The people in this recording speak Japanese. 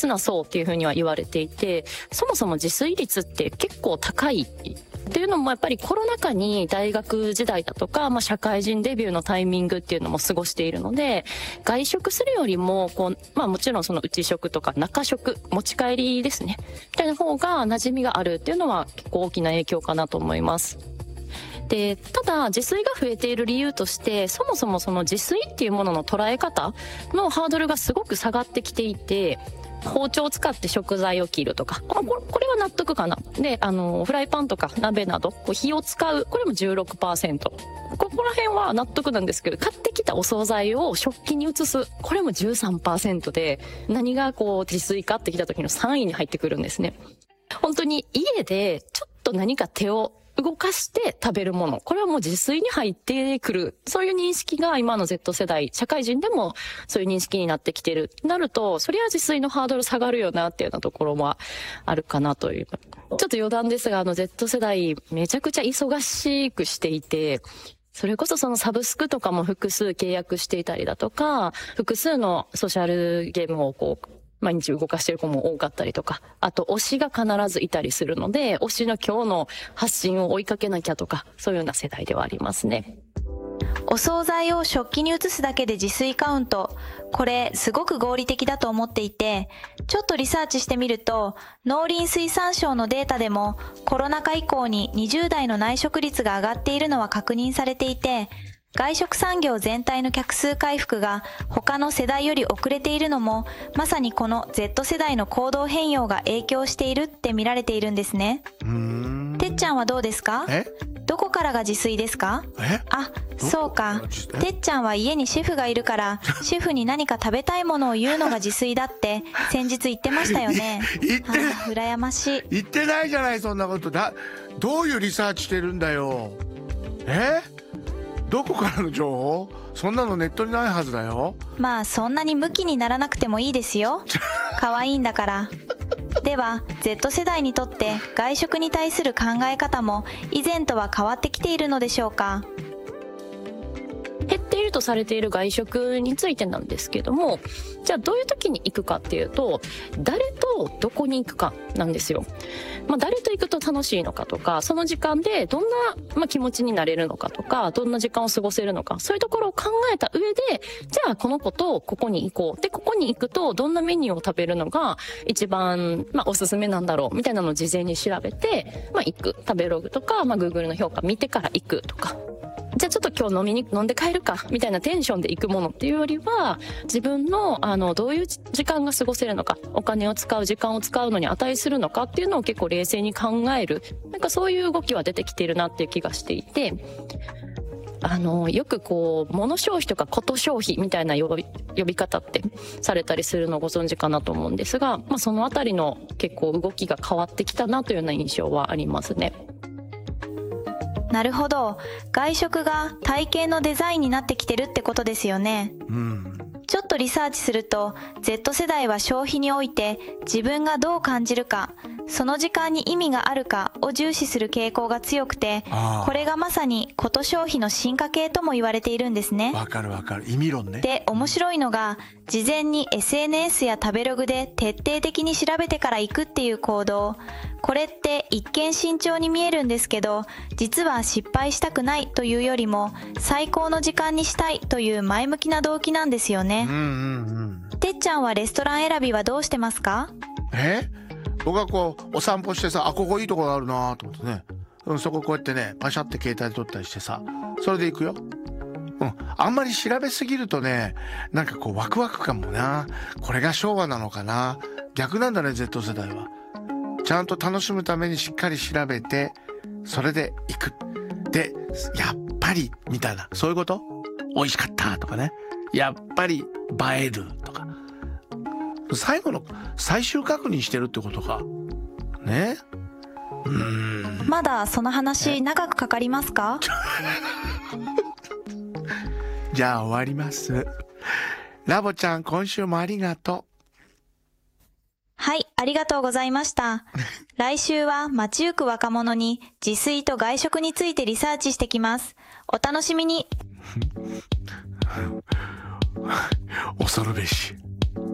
実な層っていうふうには言われていて、そもそも自炊率って結構高いっていうのもやっぱりコロナ禍に大学時代だとか、社会人デビューのタイミングっていうのも過ごしているので、外食するよりももちろんその内食とか中食、持ち帰りですねみたいな方が馴染みがあるっていうのは結構大きな影響かなと思います。で、ただ自炊が増えている理由として、そもそもその自炊っていうものの捉え方のハードルがすごく下がってきていて、包丁を使って食材を切るとか、これは納得かな。で、フライパンとか鍋など火を使う、これも 16%。ここら辺は納得なんですけど、買ってきたお惣菜を食器に移す、これも 13% で、何が自炊かってきた時の3位に入ってくるんですね。本当に家でちょっと何か手を動かして食べるもの、これはもう自炊に入ってくる。そういう認識が今の Z 世代、社会人でもそういう認識になってきてる。なると、そりゃ自炊のハードル下がるよなっていうようなところもあるかなという。ちょっと余談ですが、Z 世代めちゃくちゃ忙しくしていて、それこそそのサブスクとかも複数契約していたりだとか、複数のソーシャルゲームを毎日動かしてる子も多かったりとか、あと推しが必ずいたりするので、推しの今日の発信を追いかけなきゃとか、そういうような世代ではありますね。 お惣菜を食器に移すだけで自炊カウント。これすごく合理的だと思っていて、ちょっとリサーチしてみると、農林水産省のデータでもコロナ禍以降に20代の内食率が上がっているのは確認されていて、外食産業全体の客数回復が他の世代より遅れているのも、まさにこの Z 世代の行動変容が影響しているって見られているんですね。てっちゃんはどうですか？どこからが自炊ですか？あ、そうか。てっちゃんは家にシェフがいるから、シェフに何か食べたいものを言うのが自炊だって先日言ってましたよね。羨ましい。 言ってないじゃない、そんなことだ。どういうリサーチしてるんだよ。どこからの情報？そんなのネットにないはずだよ。 そんなにムキにならなくてもいいですよ。可愛いんだから。では Z 世代にとって外食に対する考え方も以前とは変わってきているのでしょうか？ 減っているとされている外食についてなんですけども、じゃあどういう時に行くかっていうと、誰とどこに行くかなんですよ。誰と行くと楽しいのかとか、その時間でどんな、気持ちになれるのかとか、どんな時間を過ごせるのか、そういうところを考えた上で、じゃあこの子とここに行こう。で、ここに行くとどんなメニューを食べるのが一番、おすすめなんだろうみたいなのを事前に調べて、行く。食べログとか、Google の評価見てから行くとか。じゃあちょっと今日飲んで帰るかみたいなテンションで行くものっていうよりは、自分のどういう時間が過ごせるのか、お金を使う時間を使うのに値するのかっていうのを結構冷静に考える、そういう動きは出てきているなっていう気がしていて、よく物消費とかこと消費みたいな呼び方ってされたりするのをご存知かなと思うんですが、そのあたりの結構動きが変わってきたなというような印象はありますね。 なるほど。外食が体型のデザインになってきてるってことですよね。ちょっとリサーチすると、Z 世代は消費において自分がどう感じるか、その時間に意味があるかを重視する傾向が強くて、これがまさにこと消費の進化系とも言われているんですね。 わかるわかる。意味論ね。 で、面白いのが、事前に SNS や食べログで徹底的に調べてから行くっていう行動。これって一見慎重に見えるんですけど、実は失敗したくないというよりも、最高の時間にしたいという前向きな動機なんですよね。てっちゃんはレストラン選びはどうしてますか？ 僕はお散歩してさ、ここいいところあるなと思ってね、そここうやってね、パシャって携帯で撮ったりしてさ、それで行くよ。あんまり調べすぎるとね、ワクワク感もな、これが昭和なのかな、逆なんだね Z 世代は。ちゃんと楽しむためにしっかり調べて、それで行く。で、やっぱりみたいな、そういうこと？美味しかったとかね、やっぱり映えるとか、最後の最終確認してるってことかね。 まだその話長くかかりますか？ じゃあ終わります。ラボちゃん、今週もありがとう。 はい、ありがとうございました。来週は街行く若者に自炊と外食についてリサーチしてきます。お楽しみに。 恐るべし。